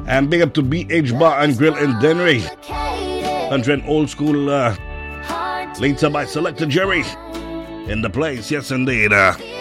And big up to BH Bar and Grill in Dennery. 100 old school later by Selector Jerry in the place, yes indeed.